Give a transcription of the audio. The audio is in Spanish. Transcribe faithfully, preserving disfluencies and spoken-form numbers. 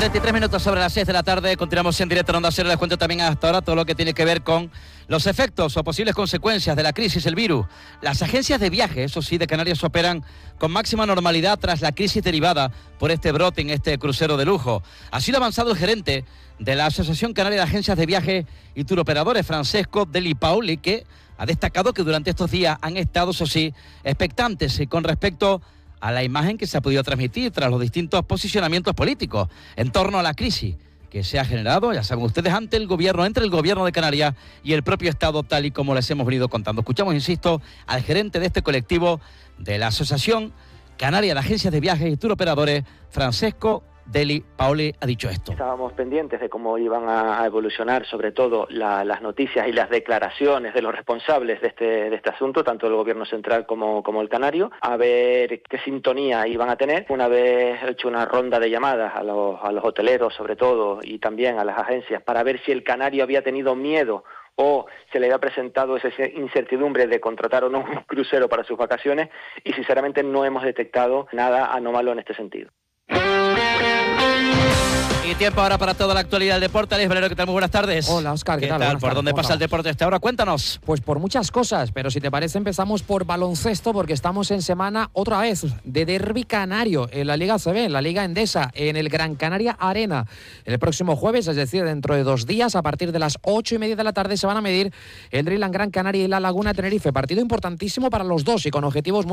treinta y tres minutos sobre las seis de la tarde, continuamos en directo en Onda Cero. Les cuento también hasta ahora todo lo que tiene que ver con los efectos o posibles consecuencias de la crisis, el virus. Las agencias de viaje, eso sí, de Canarias operan con máxima normalidad tras la crisis derivada por este brote en este crucero de lujo. Así lo ha avanzado el gerente de la Asociación Canaria de Agencias de Viaje y Turoperadores, Francesco Deli Paoli, que ha destacado que durante estos días han estado, eso sí, expectantes con respecto a la imagen que se ha podido transmitir tras los distintos posicionamientos políticos en torno a la crisis que se ha generado, ya saben ustedes, ante el gobierno, entre el gobierno de Canarias y el propio Estado, tal y como les hemos venido contando. Escuchamos, insisto, al gerente de este colectivo de la Asociación Canaria de Agencias de Viajes y Turoperadores, Francesco Deli Paoli, ha dicho esto. Estábamos pendientes de cómo iban a evolucionar, sobre todo la, las noticias y las declaraciones de los responsables de este, de este asunto, tanto el gobierno central como, como el canario, a ver qué sintonía iban a tener. Una vez hecho una ronda de llamadas a los, a los hoteleros, sobre todo, y también a las agencias, para ver si el canario había tenido miedo o se le había presentado esa incertidumbre de contratar o no un crucero para sus vacaciones, y sinceramente no hemos detectado nada anómalo en este sentido. Y tiempo ahora para toda la actualidad del deporte. Alex Valero, ¿qué tal? Muy buenas tardes. Hola, Óscar, ¿qué, ¿Qué tal? tal? Buenas ¿Por tardes. dónde pasa Hola. el deporte a esta hora? Cuéntanos. Pues por muchas cosas, pero si te parece empezamos por baloncesto, porque estamos en semana otra vez de derbi canario en la Liga C B, en la Liga Endesa, en el Gran Canaria Arena. El próximo jueves, es decir, dentro de dos días, a partir de las ocho y media de la tarde, se van a medir el Dreamland Gran Canaria y la Laguna Tenerife. Partido importantísimo para los dos y con objetivos muy